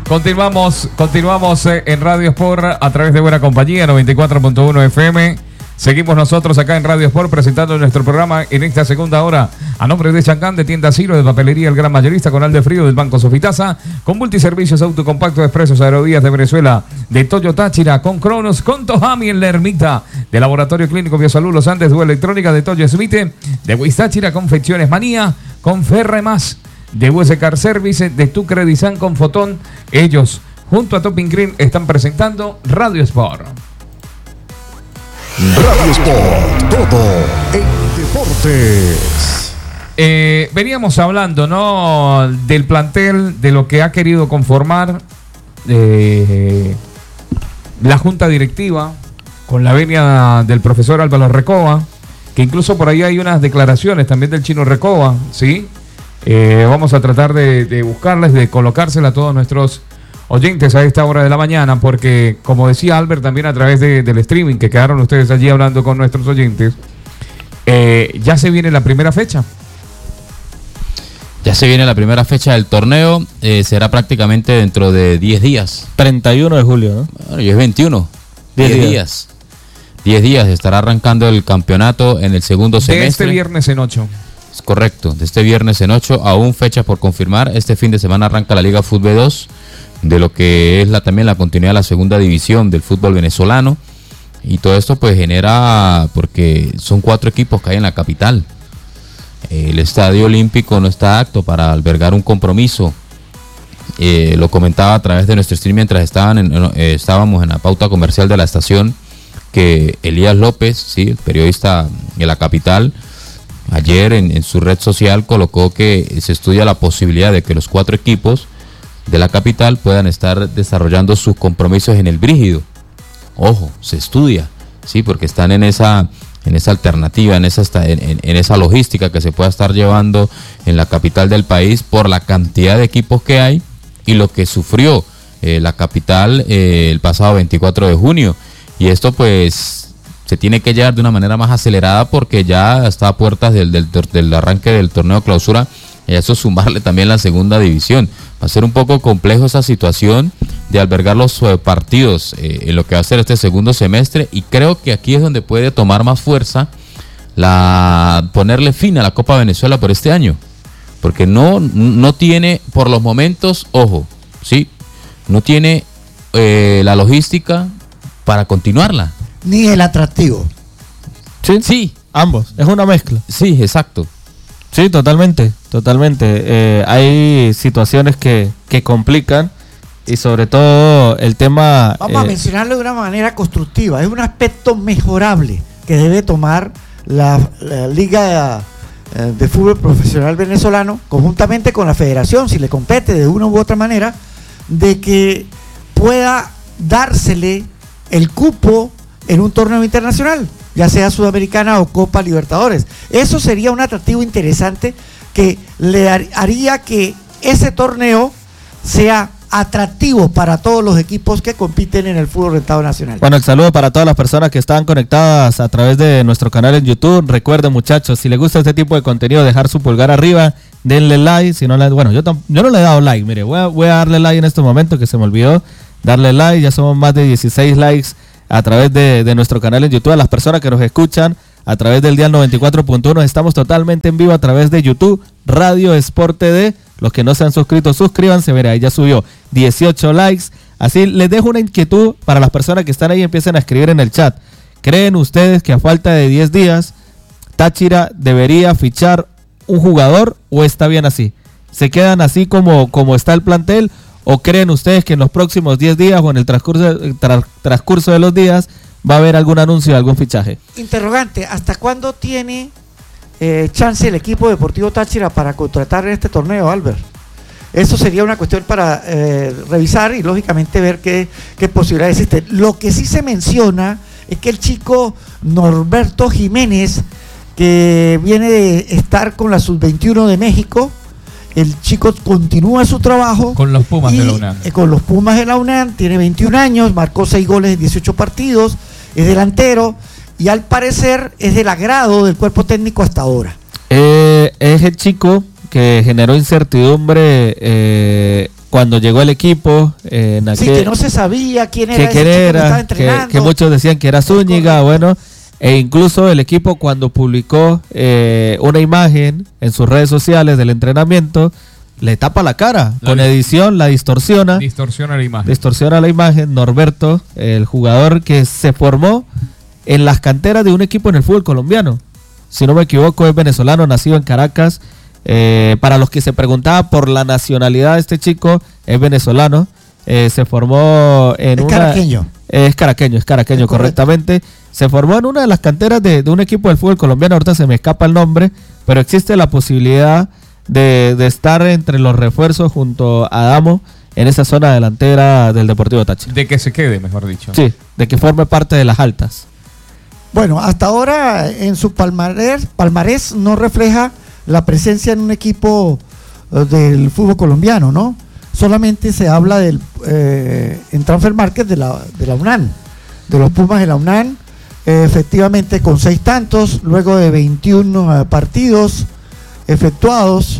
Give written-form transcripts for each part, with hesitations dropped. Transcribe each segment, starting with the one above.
Continuamos en Radio Sport a través de Buena Compañía 94.1 FM. Seguimos nosotros acá en Radio Sport presentando nuestro programa en esta segunda hora a nombre de Chancán, de Tienda Ciro, de Papelería El Gran Mayorista, con Alde Frío, del Banco Sofitasa, con Multiservicios Autocompacto Expresos Aerovías de Venezuela, de Toyo Táchira, con Cronos, con Tohami en La Ermita, de Laboratorio Clínico Biosalud Los Andes, de Electrónica, de Toyo Smith, de Huiztáchira, Confecciones Manía, con Ferre Más, de US Car Service, de Tu Credisan, con Fotón. Ellos, junto a Topping Green, están presentando Radio Sport. Radio Sport, todo en deportes. Veníamos hablando, ¿no?, del plantel, de lo que ha querido conformar la junta directiva, con la venia del profesor Álvaro Recoba, que incluso por ahí hay unas declaraciones también del Chino Recoba, ¿sí? Vamos a tratar de buscarles, de colocársela a todos nuestros oyentes a esta hora de la mañana, porque como decía Albert también a través del streaming que quedaron ustedes allí hablando con nuestros oyentes, ya se viene la primera fecha. Ya se viene la primera fecha del torneo, será prácticamente dentro de 10 días. 31 de julio, ¿no? Bueno, y es 21. 10 días. 10 días estará arrancando el campeonato en el segundo semestre. De este viernes en 8. Es correcto, de este viernes en 8, aún fecha por confirmar. Este fin de semana arranca la Liga Fútbol 2, de lo que es también la continuidad de la segunda división del fútbol venezolano. Y todo esto pues genera, porque son 4 equipos que hay en la capital. El Estadio Olímpico no está apto para albergar un compromiso. Lo comentaba a través de nuestro stream mientras estábamos en la pauta comercial de la estación, que Elías López, sí, el periodista de la capital, ayer en su red social colocó que se estudia la posibilidad de que los 4 equipos de la capital puedan estar desarrollando sus compromisos en el Brígido. Ojo, se estudia, sí, porque están en esa alternativa, en esa logística que se pueda estar llevando en la capital del país por la cantidad de equipos que hay y lo que sufrió la capital el pasado 24 de junio. Y esto pues se tiene que llevar de una manera más acelerada, porque ya está a puertas del arranque del torneo clausura, y a eso sumarle también la segunda división. Va a ser un poco complejo esa situación de albergar los partidos en lo que va a ser este segundo semestre, y creo que aquí es donde puede tomar más fuerza ponerle fin a la Copa Venezuela por este año, porque no tiene por los momentos, ojo, sí, no tiene la logística para continuarla. Ni el atractivo. Sí, ambos, es una mezcla. Sí, exacto. Sí, totalmente. Hay situaciones que complican, y sobre todo el tema... Vamos a mencionarlo de una manera constructiva. Es un aspecto mejorable que debe tomar la Liga de Fútbol Profesional Venezolano, conjuntamente con la Federación, si le compete de una u otra manera, de que pueda dársele el cupo en un torneo internacional, ya sea Sudamericana o Copa Libertadores. Eso sería un atractivo interesante que le haría que ese torneo sea atractivo para todos los equipos que compiten en el fútbol rentado nacional. Bueno, el saludo para todas las personas que están conectadas a través de nuestro canal en YouTube. Recuerden, muchachos, si les gusta este tipo de contenido, dejar su pulgar arriba, denle like. Si no yo no le he dado like, mire, voy a darle like en este momento, que se me olvidó darle like. Ya somos más de 16 likes a través de nuestro canal en YouTube. A las personas que nos escuchan a través del dial 94.1, estamos totalmente en vivo a través de YouTube, Radio Sport TV. Los que no se han suscrito, suscríbanse. Mira, ahí ya subió 18 likes. Así les dejo una inquietud para las personas que están ahí, empiecen a escribir en el chat. ¿Creen ustedes que a falta de 10 días Táchira debería fichar un jugador, o está bien así? ¿Se quedan así como está el plantel? ¿O creen ustedes que en los próximos 10 días o en el transcurso de los días va a haber algún anuncio, algún fichaje? Interrogante, ¿hasta cuándo tiene chance el equipo deportivo Táchira para contratar en este torneo, Albert? Eso sería una cuestión para revisar y lógicamente ver qué posibilidades existen. Lo que sí se menciona es que el chico Norberto Jiménez, que viene de estar con la Sub-21 de México, el chico continúa su trabajo con los Pumas de la UNAM. Con los Pumas de la UNAM, tiene 21 años, marcó 6 goles en 18 partidos, es delantero y al parecer es del agrado del cuerpo técnico hasta ahora. Es el chico que generó incertidumbre cuando llegó el equipo, en Sí, que no se sabía quién era ese quién chico que estaba era, entrenando. que muchos decían que era Zúñiga, bueno, e incluso el equipo cuando publicó una imagen en sus redes sociales del entrenamiento, le tapa la cara, con edición la distorsiona. Distorsiona la imagen. Norberto, el jugador que se formó en las canteras de un equipo en el fútbol colombiano. Si no me equivoco, es venezolano, nacido en Caracas. Para los que se preguntaban por la nacionalidad de este chico, es venezolano. Se formó en caraqueño. Es caraqueño, correctamente. Se formó en una de las canteras de un equipo del fútbol colombiano. Ahorita se me escapa el nombre, pero existe la posibilidad de estar entre los refuerzos junto a Adamo en esa zona delantera del Deportivo Táchira. De que se quede, mejor dicho. Sí, de que forme parte de las altas. Bueno, hasta ahora en su palmarés no refleja la presencia en un equipo del fútbol colombiano, ¿no? Solamente se habla en Transfer Market de la UNAM, de los Pumas de la UNAM, efectivamente con 6 tantos, luego de 21 partidos efectuados,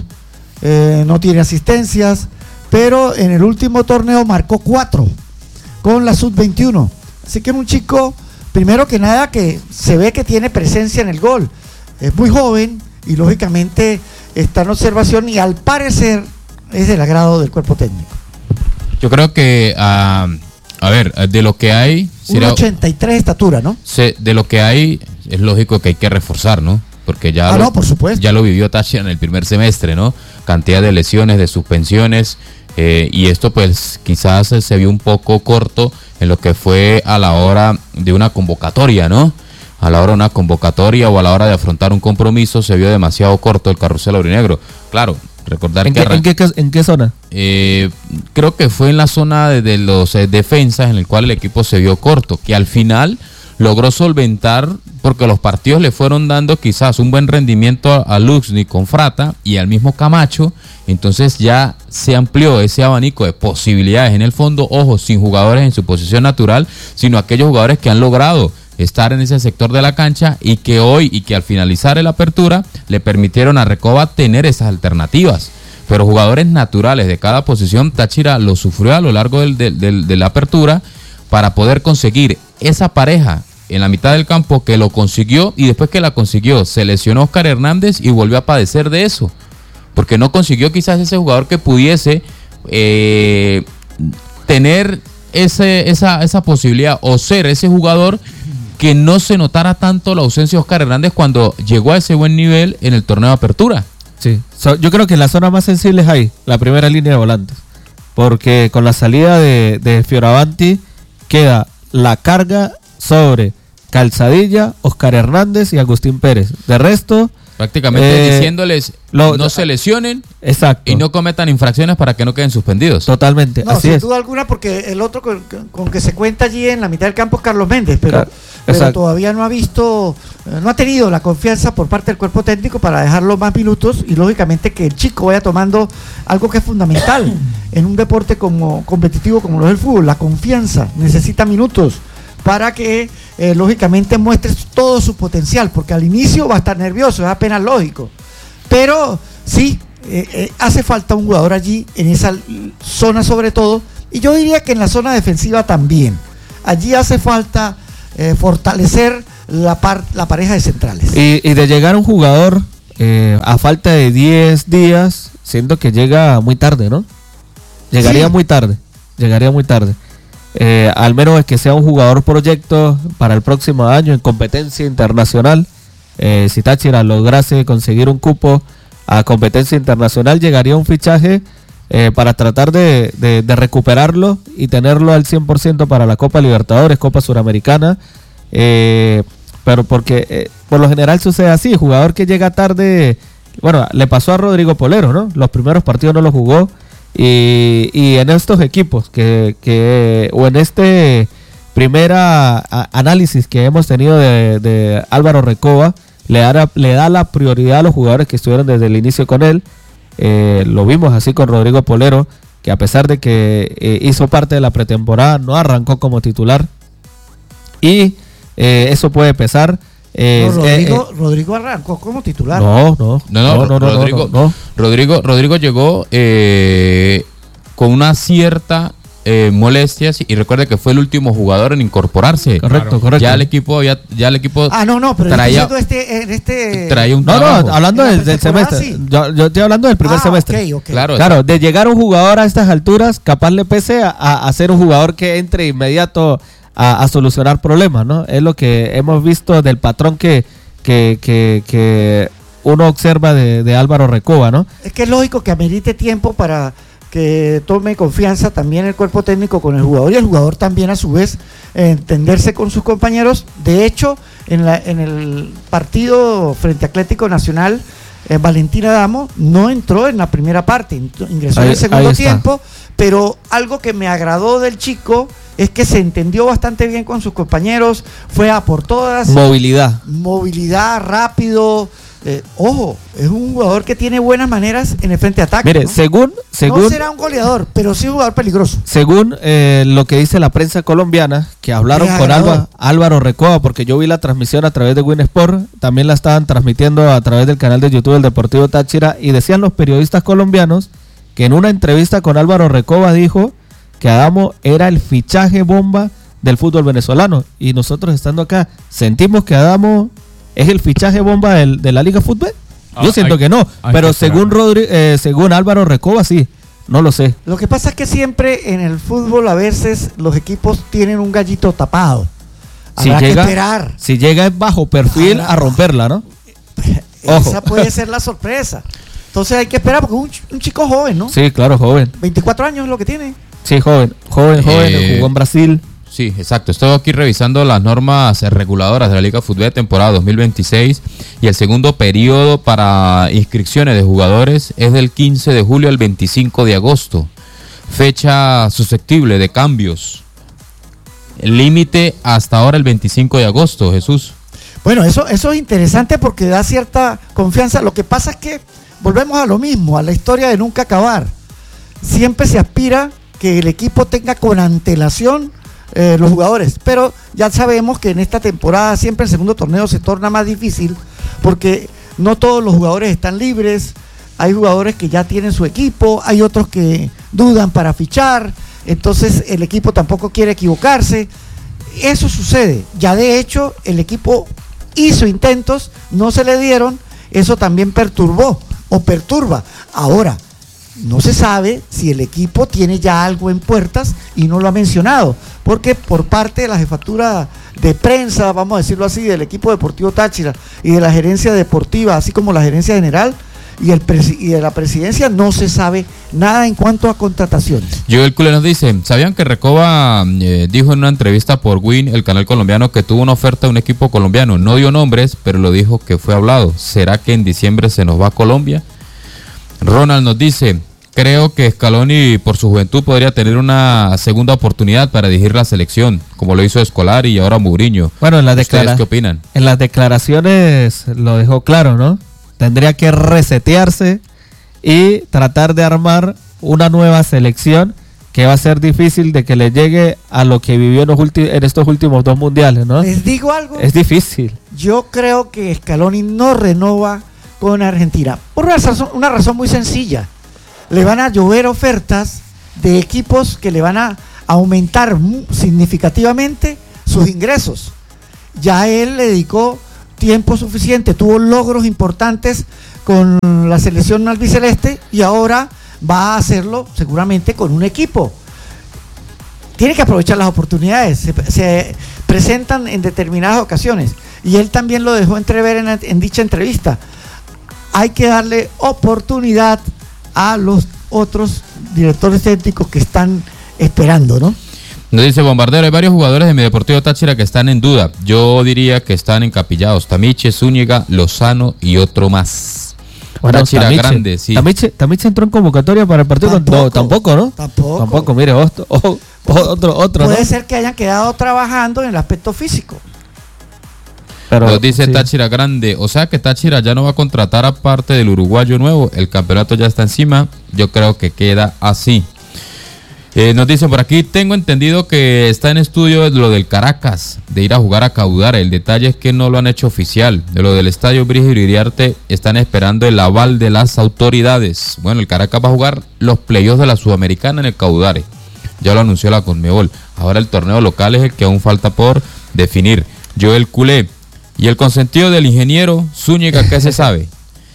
no tiene asistencias, pero en el último torneo marcó 4 con la sub-21, así que es un chico, primero que nada, que se ve que tiene presencia en el gol, es muy joven y lógicamente está en observación y al parecer es del agrado del cuerpo técnico. Yo creo que, a ver, de lo que hay... 1.83 de estatura, ¿no? De lo que hay, es lógico que hay que reforzar, ¿no? Porque ya, no, por supuesto. Ya lo vivió Táchira en el primer semestre, ¿no? Cantidad de lesiones, de suspensiones, y esto pues quizás se vio un poco corto en lo que fue a la hora de una convocatoria, ¿no? A la hora de una convocatoria o a la hora de afrontar un compromiso se vio demasiado corto el carrusel aurinegro. Claro, recordar ¿En qué zona? Creo que fue en la zona de los defensas en el cual el equipo se vio corto, que al final logró solventar porque los partidos le fueron dando quizás un buen rendimiento a Luxni con Frata y al mismo Camacho, entonces ya se amplió ese abanico de posibilidades en el fondo, ojo, sin jugadores en su posición natural, sino aquellos jugadores que han logrado estar en ese sector de la cancha y que hoy y que al finalizar la apertura le permitieron a Recoba tener esas alternativas. Pero jugadores naturales de cada posición, Táchira lo sufrió a lo largo de la apertura para poder conseguir esa pareja en la mitad del campo que lo consiguió, y después que la consiguió se lesionó Oscar Hernández y volvió a padecer de eso, porque no consiguió quizás ese jugador que pudiese tener esa posibilidad o ser ese jugador que no se notara tanto la ausencia de Oscar Hernández cuando llegó a ese buen nivel en el torneo de apertura. Sí, yo creo que la zona más sensible es ahí, la primera línea de volantes, porque con la salida de Fioravanti queda la carga sobre Calzadilla, Oscar Hernández y Agustín Pérez. De resto, prácticamente diciéndoles no se lesionen, exacto, y no cometan infracciones para que no queden suspendidos. Totalmente, no, así sin es. duda alguna, porque el otro con que se cuenta allí en la mitad del campo es Carlos Méndez, pero todavía no ha tenido la confianza por parte del cuerpo técnico para dejarlo más minutos, y lógicamente que el chico vaya tomando algo que es fundamental en un deporte competitivo como lo es el fútbol, la confianza. Necesita minutos para que lógicamente muestre todo su potencial, porque al inicio va a estar nervioso, es apenas lógico, pero sí, hace falta un jugador allí en esa zona sobre todo, y yo diría que en la zona defensiva también. Allí hace falta fortalecer la pareja de centrales. Y de llegar un jugador a falta de 10 días, siento que llega muy tarde, ¿no? Llegaría muy tarde. Al menos es que sea un jugador proyecto para el próximo año en competencia internacional. Si Táchira lograse conseguir un cupo a competencia internacional, llegaría un fichaje para tratar de recuperarlo y tenerlo al 100% para la Copa Libertadores, Copa Suramericana, pero porque por lo general sucede así, jugador que llega tarde. Bueno, le pasó a Rodrigo Polero, ¿no? Los primeros partidos no lo jugó, y en estos equipos o en este primer análisis que hemos tenido de Álvaro Recoba, le da la prioridad a los jugadores que estuvieron desde el inicio con él. Lo vimos así con Rodrigo Polero, que a pesar de que hizo parte de la pretemporada, no arrancó como titular, y eso puede pesar. Rodrigo arrancó como titular. Rodrigo llegó con una cierta molestias, y recuerde que fue el último jugador en incorporarse. Correcto. Ya el equipo pero traía, traía un trabajo. Hablando del semestre. Sí. Yo estoy hablando del primer semestre. Okay. Claro, de llegar un jugador a estas alturas, capaz le pese a ser un jugador que entre inmediato a solucionar problemas, ¿no? Es lo que hemos visto del patrón que uno observa de Álvaro Recoba, ¿no? Es que es lógico que amerite tiempo para que tome confianza también el cuerpo técnico con el jugador, y el jugador también a su vez entenderse con sus compañeros. De hecho, en el partido frente a Atlético Nacional, Valentín Adamo no entró en la primera parte, ingresó en el segundo tiempo, pero algo que me agradó del chico es que se entendió bastante bien con sus compañeros, fue a por todas. Movilidad, rápido. Ojo, es un jugador que tiene buenas maneras en el frente de ataque. Mire, ¿no? según no será un goleador, pero sí un jugador peligroso. Según lo que dice la prensa colombiana, que hablaron con Álvaro Recoba, porque yo vi la transmisión a través de Winsport, también la estaban transmitiendo a través del canal de YouTube del Deportivo Táchira, y decían los periodistas colombianos que en una entrevista con Álvaro Recoba dijo que Adamo era el fichaje bomba del fútbol venezolano, y nosotros estando acá sentimos que Adamo es el fichaje bomba de la Liga Fútbol. Yo siento que no, pero según Álvaro Recoba sí, no lo sé. Lo que pasa es que siempre en el fútbol a veces los equipos tienen un gallito tapado. Habrá que esperar. Si llega es bajo perfil a romperla, ¿no? Esa puede ser la sorpresa. Entonces hay que esperar, porque es un chico joven, ¿no? Sí, claro, joven. 24 años es lo que tiene. Sí, joven, jugó en Brasil. Sí, exacto. Estoy aquí revisando las normas reguladoras de la Liga Fútbol de temporada 2026, y el segundo periodo para inscripciones de jugadores es del 15 de julio al 25 de agosto. Fecha susceptible de cambios. El límite hasta ahora el 25 de agosto, Jesús. Bueno, eso es interesante porque da cierta confianza. Lo que pasa es que volvemos a lo mismo, a la historia de nunca acabar. Siempre se aspira que el equipo tenga con antelación los jugadores, pero ya sabemos que en esta temporada siempre el segundo torneo se torna más difícil porque no todos los jugadores están libres, hay jugadores que ya tienen su equipo, hay otros que dudan para fichar, entonces el equipo tampoco quiere equivocarse. Eso sucede, ya de hecho el equipo hizo intentos, no se le dieron, eso también perturba. Ahora, no se sabe si el equipo tiene ya algo en puertas y no lo ha mencionado, porque por parte de la jefatura de prensa, vamos a decirlo así, del equipo deportivo Táchira y de la gerencia deportiva, así como la gerencia general y de la presidencia, no se sabe nada en cuanto a contrataciones. Joel Cule nos dice, ¿sabían que Recoba dijo en una entrevista por Win, el canal colombiano, que tuvo una oferta de un equipo colombiano? No dio nombres, pero lo dijo que fue hablado. ¿Será que en diciembre se nos va a Colombia? Ronald nos dice, creo que Scaloni por su juventud podría tener una segunda oportunidad para dirigir la selección, como lo hizo Scolari y ahora Mourinho. Bueno, ¿ustedes qué opinan? En las declaraciones lo dejó claro, ¿no? Tendría que resetearse y tratar de armar una nueva selección que va a ser difícil de que le llegue a lo que vivió en estos últimos 2 mundiales, ¿no? Les digo algo. Es difícil. Yo creo que Scaloni no renova con Argentina por una razón muy sencilla. Le van a llover ofertas de equipos que le van a aumentar significativamente sus ingresos. Ya él le dedicó tiempo suficiente, tuvo logros importantes con la selección albiceleste y ahora va a hacerlo seguramente con un equipo. Tiene que aprovechar las oportunidades, se presentan en determinadas ocasiones, y él también lo dejó entrever en dicha entrevista. Hay que darle oportunidad a los otros directores técnicos que están esperando, ¿no? Nos dice Bombardero, hay varios jugadores de mi Deportivo Táchira que están en duda. Yo diría que están encapillados. Tamiche, Zúñiga, Lozano y otro más. Bueno, Táchira grande, sí. Tamiche entró en convocatoria para el partido. Tampoco, ¿no? Tampoco, mire, otro. Puede ser que hayan quedado trabajando en el aspecto físico. Pero nos dice sí. Táchira grande, o sea que Táchira ya no va a contratar aparte del uruguayo nuevo, el campeonato ya está encima, yo creo que queda así. Nos dicen por aquí, tengo entendido que está en estudio lo del Caracas, de ir a jugar a Caudare. El detalle es que no lo han hecho oficial. De lo del estadio Brígido Iriarte están esperando el aval de las autoridades. Bueno, el Caracas va a jugar los playoffs de la Sudamericana en el Caudare. Ya lo anunció la Conmebol. Ahora el torneo local es el que aún falta por definir. Joel Culé. Y el consentido del ingeniero Zúñiga, ¿qué se sabe?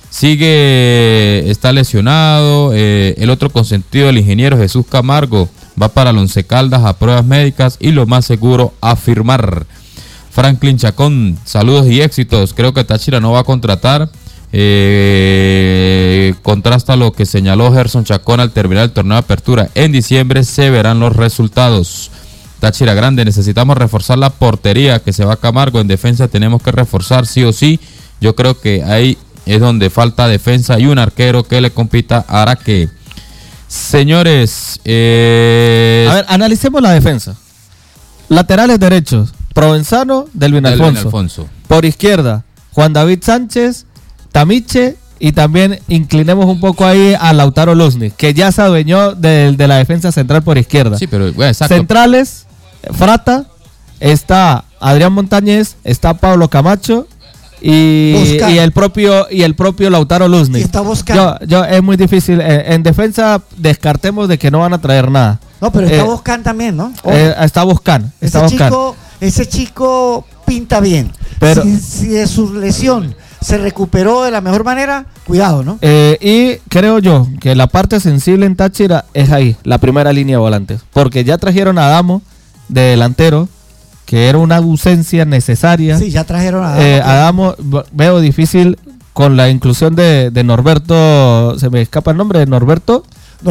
Está lesionado. El otro consentido del ingeniero Jesús Camargo va para el Once Caldas a pruebas médicas y lo más seguro a firmar. Franklin Chacón, saludos y éxitos. Creo que Táchira no va a contratar. Contrasta lo que señaló Gerson Chacón al terminar el torneo de apertura. En diciembre se verán los resultados. Táchira grande, necesitamos reforzar la portería, que se va a Camargo. En defensa tenemos que reforzar sí o sí. Yo creo que ahí es donde falta defensa y un arquero que le compita a Araque. Señores, a ver, analicemos la defensa. Laterales derechos: Provenzano, Delvin Alfonso. Por izquierda, Juan David Sánchez, Tamiche, y también inclinemos un poco ahí a Lautaro Luznik, que ya se adueñó de la defensa central por izquierda. Sí, pero bueno, exacto. Centrales, Frata, está Adrián Montañez, está Pablo Camacho y el propio Lautaro Luznik. Está Boscan. Yo es muy difícil. En defensa descartemos de que no van a traer nada. No, pero está Boscan también, ¿no? Está Boscan. Ese chico pinta bien. Pero si de su lesión se recuperó de la mejor manera, cuidado, ¿no? Y creo yo que la parte sensible en Táchira es ahí, la primera línea de volantes. Porque ya trajeron a Adamo de delantero, que era una ausencia necesaria. Sí, ya trajeron a Adamo. Veo difícil con la inclusión de Norberto, se me escapa el nombre, de Norberto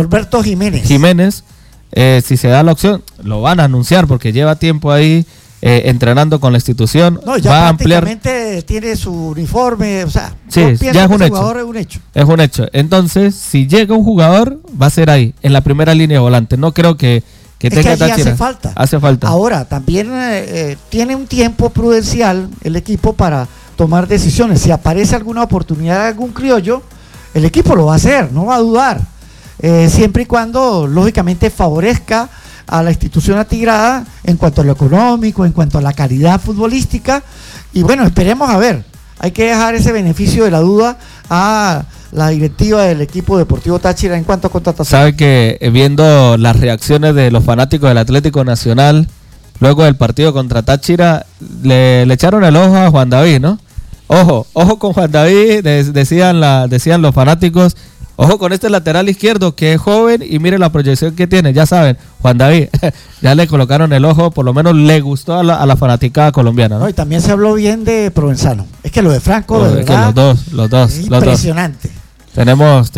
Jiménez. Si se da la opción, lo van a anunciar porque lleva tiempo ahí entrenando con la institución. No, ya va a prácticamente tiene su uniforme, o sea, sí, ya es un hecho. Jugador es un hecho. Es un hecho. Entonces, si llega un jugador, va a ser ahí, en la primera línea de volante. No creo que tenga Táchira. Hace falta. Ahora, también tiene un tiempo prudencial el equipo para tomar decisiones. Si aparece alguna oportunidad de algún criollo, el equipo lo va a hacer, no va a dudar. Siempre y cuando, lógicamente, favorezca a la institución atigrada en cuanto a lo económico, en cuanto a la calidad futbolística. Y bueno, esperemos a ver. Hay que dejar ese beneficio de la duda a la directiva del equipo Deportivo Táchira en cuanto a contratación. Sabe que viendo las reacciones de los fanáticos del Atlético Nacional luego del partido contra Táchira, le echaron el ojo a Juan David, ¿no? Ojo con Juan David, decían los fanáticos. Ojo con este lateral izquierdo que es joven y mire la proyección que tiene. Ya saben, Juan David, ya le colocaron el ojo, por lo menos le gustó a la fanaticada colombiana, ¿no? No, y también se habló bien de Provenzano. Es que lo de Franco, de verdad, los dos. Impresionante. Tenemos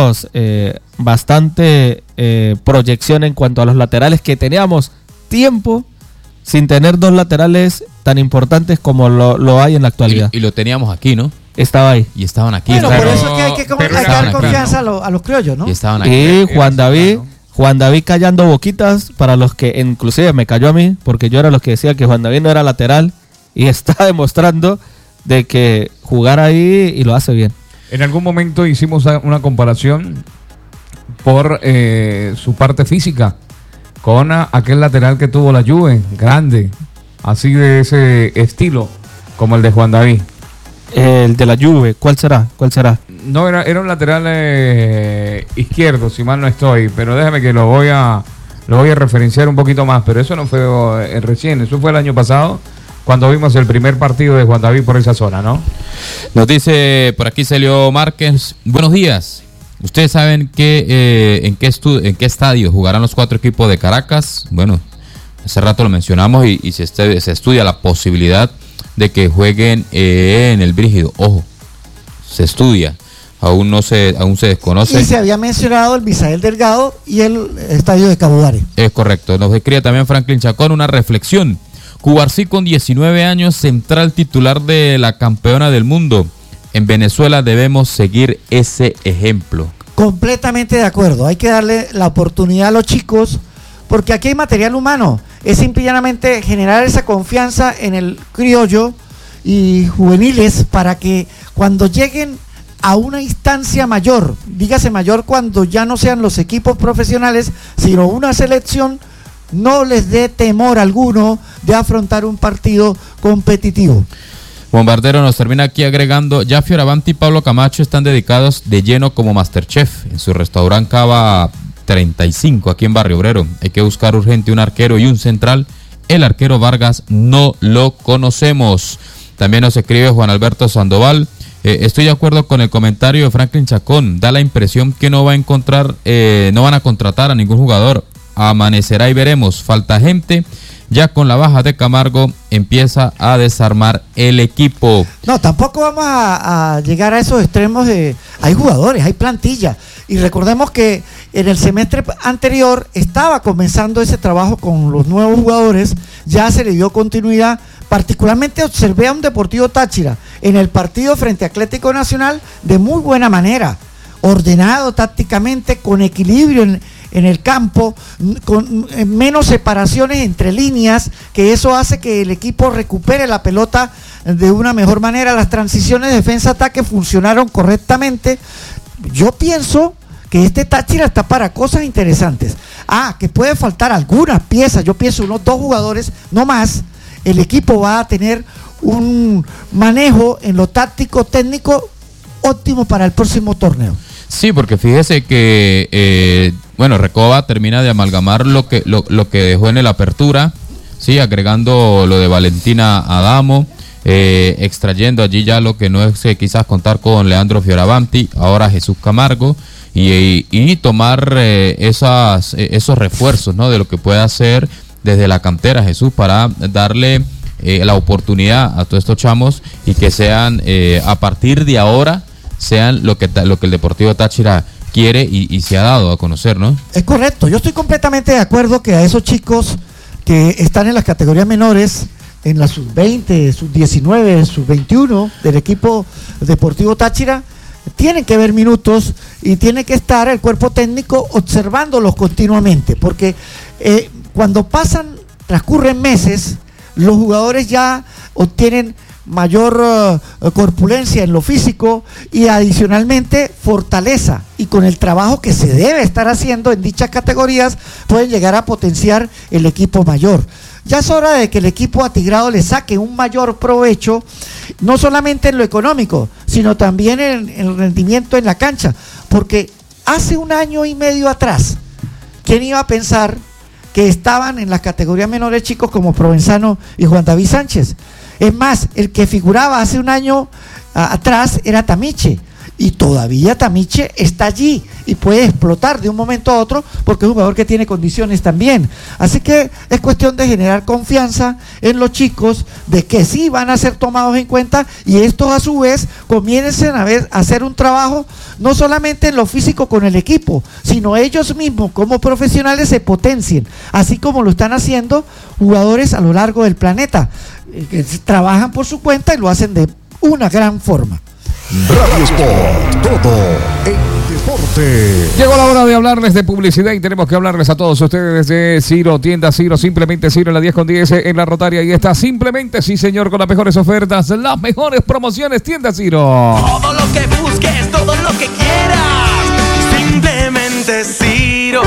bastante proyección en cuanto a los laterales, que teníamos tiempo sin tener dos laterales tan importantes como lo hay en la actualidad. Y lo teníamos aquí, ¿no? Estaba ahí. Y estaban aquí. Bueno, por eso es que hay que dar confianza a los criollos, ¿no? Y estaban aquí. Y Juan David callando boquitas para los que, inclusive me cayó a mí, porque yo era los que decía que Juan David no era lateral, y está demostrando de que jugar ahí y lo hace bien. En algún momento hicimos una comparación por su parte física con aquel lateral que tuvo la Juve, grande, así de ese estilo, como el de Juan David. El de la Juve, ¿cuál será? No, era un lateral izquierdo, si mal no estoy, pero déjame que lo voy a referenciar un poquito más, pero eso no fue recién, eso fue el año pasado, cuando vimos el primer partido de Juan David por esa zona, ¿no? Nos dice por aquí Celio Márquez, buenos días. ¿Ustedes saben en qué estadio jugarán los 4 equipos de Caracas? Bueno, hace rato lo mencionamos y se estudia la posibilidad de que jueguen en el Brígido. Ojo, se estudia, aún se desconoce. Y se había mencionado el Misael Delgado y el estadio de Caudare. Es correcto. Nos escribe también Franklin Chacón una reflexión. Cubarsí, con 19 años, central titular de la campeona del mundo. En Venezuela debemos seguir ese ejemplo. Completamente de acuerdo. Hay que darle la oportunidad a los chicos, porque aquí hay material humano. Es simplemente generar esa confianza en el criollo y juveniles para que cuando lleguen a una instancia mayor, dígase mayor cuando ya no sean los equipos profesionales, sino una selección, no les dé temor alguno de afrontar un partido competitivo. Bombardero nos termina aquí agregando, ya Fioravanti y Pablo Camacho están dedicados de lleno como Masterchef en su restaurante Cava 35 aquí en Barrio Obrero. Hay que buscar urgente un arquero y un central. El arquero Vargas no lo conocemos. También nos escribe Juan Alberto Sandoval. Estoy de acuerdo con el comentario de Franklin Chacón. Da la impresión que no van a contratar a ningún jugador. Amanecerá y veremos. Falta gente. Ya con la baja de Camargo empieza a desarmar el equipo. No, tampoco vamos a llegar a esos extremos de... Hay jugadores, hay plantilla. Y recordemos que en el semestre anterior estaba comenzando ese trabajo con los nuevos jugadores. Ya se le dio continuidad. Particularmente observé a un Deportivo Táchira en el partido frente a Atlético Nacional de muy buena manera. Ordenado tácticamente, con equilibrio en el campo, con menos separaciones entre líneas, que eso hace que el equipo recupere la pelota de una mejor manera. Las transiciones de defensa-ataque funcionaron correctamente. Yo pienso que este Táchira está para cosas interesantes. Que puede faltar algunas piezas, yo pienso unos 2 jugadores, no más. El equipo va a tener un manejo en lo táctico, técnico, óptimo para el próximo torneo. Sí, porque fíjese que Recoba termina de amalgamar lo que dejó en el apertura, sí, agregando lo de Valentina Adamo, extrayendo allí ya lo que no es quizás contar con Leandro Fioravanti, ahora Jesús Camargo, y tomar esos refuerzos, ¿no? De lo que puede hacer desde la cantera Jesús para darle la oportunidad a todos estos chamos y que sean a partir de ahora sean lo que el Deportivo Táchira quiere y se ha dado a conocer, ¿no? Es correcto, yo estoy completamente de acuerdo que a esos chicos que están en las categorías menores, en la sub-20, sub-19, sub-21 del equipo Deportivo Táchira, tienen que ver minutos y tiene que estar el cuerpo técnico observándolos continuamente, porque cuando transcurren meses, los jugadores ya obtienen mayor corpulencia en lo físico y adicionalmente fortaleza, y con el trabajo que se debe estar haciendo en dichas categorías pueden llegar a potenciar el equipo mayor. Ya es hora de que el equipo atigrado le saque un mayor provecho, no solamente en lo económico, sino también en el rendimiento en la cancha, porque hace 1 año y medio atrás, ¿quién iba a pensar que estaban en las categorías menores chicos como Provenzano y Juan David Sánchez? Es más, el que figuraba hace 1 año atrás era Tamiche, y todavía Tamiche está allí y puede explotar de un momento a otro porque es un jugador que tiene condiciones también. Así que es cuestión de generar confianza en los chicos de que sí van a ser tomados en cuenta, y estos a su vez comiencen a hacer un trabajo no solamente en lo físico con el equipo, sino ellos mismos como profesionales se potencien, así como lo están haciendo jugadores a lo largo del planeta, que trabajan por su cuenta y lo hacen de una gran forma. Radio Sport, todo en deporte. Llegó la hora de hablarles de publicidad y tenemos que hablarles a todos ustedes de Ciro, tienda Ciro, simplemente Ciro en la 10/10 en la Rotaria, y está simplemente, sí señor, con las mejores ofertas, las mejores promociones, tienda Ciro. Todo lo que busques, todo lo que quieras, simplemente Ciro.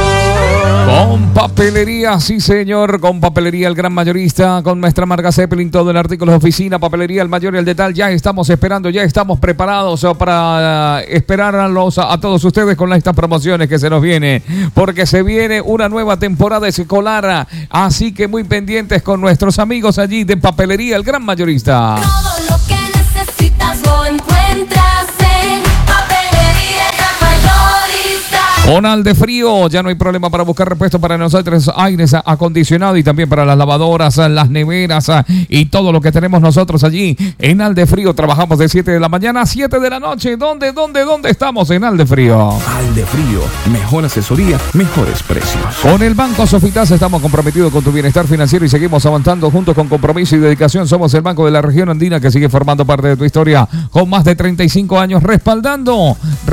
Con papelería, sí señor, con papelería El Gran Mayorista, con nuestra marca Zeppelin, todo en artículos de oficina, papelería El Mayor y El Detal. Ya estamos esperando, ya estamos preparados para esperar a todos ustedes con estas promociones que se nos viene, porque se viene una nueva temporada escolar, así que muy pendientes con nuestros amigos allí de papelería El Gran Mayorista. Todo lo que necesitas lo encuentras en papelería El Gran Mayorista. Con Aldefrío ya no hay problema para buscar repuestos para nosotros, aires acondicionados y también para las lavadoras, las neveras y todo lo que tenemos nosotros allí en Aldefrío. Trabajamos de 7 de la mañana a 7 de la noche. ¿Dónde estamos en Aldefrío? Aldefrío, mejor asesoría, mejores precios. Con el Banco Sofitasa estamos comprometidos con tu bienestar financiero y seguimos avanzando juntos con compromiso y dedicación. Somos el banco de la región andina que sigue formando parte de tu historia con más de 35 años respaldando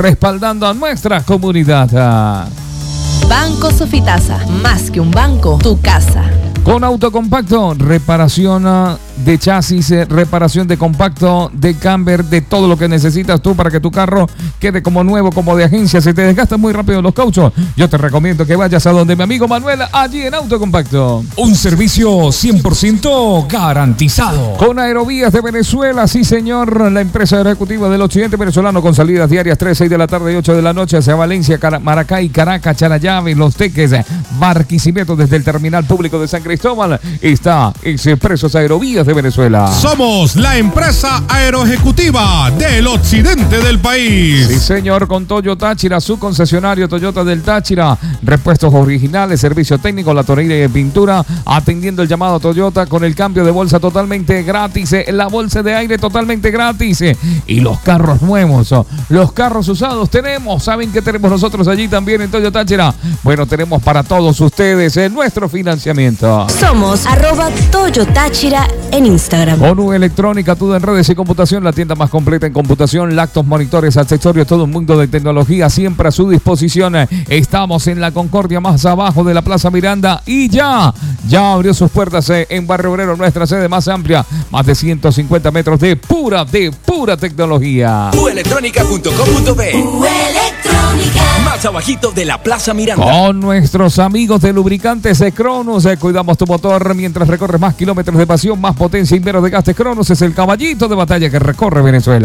a nuestra comunidad. Banco Sofitasa, más que un banco, tu casa. Con Autocompacto, reparación de chasis, reparación de compacto, de camber, de todo lo que necesitas tú para que tu carro quede como nuevo, como de agencia. Se te desgastan muy rápido los cauchos. Yo te recomiendo que vayas a donde mi amigo Manuel, allí en Autocompacto. Un servicio 100% garantizado. Con Aerovías de Venezuela, sí señor, la empresa ejecutiva del occidente venezolano con salidas diarias 3, 6 de la tarde y 8 de la noche hacia Valencia, Maracay, Caracas, Charallave, Los Teques, Barquisimeto desde el terminal público de San Cristóbal. Está Expresos Aerovías de Venezuela. Somos la empresa aeroejecutiva del occidente del país. Sí señor, con Toyo Táchira, su concesionario Toyota del Táchira, repuestos originales, servicio técnico, la tonera y pintura, atendiendo el llamado Toyota con el cambio de bolsa totalmente gratis, la bolsa de aire totalmente gratis y los carros nuevos, los carros usados tenemos. ¿Saben qué tenemos nosotros allí también en Toyo Táchira? Bueno, tenemos para todos ustedes nuestro financiamiento. Somos @Toyo Táchira en Instagram. ONU Electrónica, todo en redes y computación, la tienda más completa en computación, lactos, monitores, accesorios, todo un mundo de tecnología siempre a su disposición. Estamos en la Concordia, más abajo de la Plaza Miranda, y ya abrió sus puertas en Barrio Obrero, nuestra sede más amplia, más de 150 metros de pura tecnología. uelectronica.com.be Más abajito de la Plaza Miranda. Con nuestros amigos de Lubricantes Cronos, cuidamos tu motor mientras recorres más kilómetros de pasión, más potencia y menos desgaste. Cronos es el caballito de batalla que recorre Venezuela.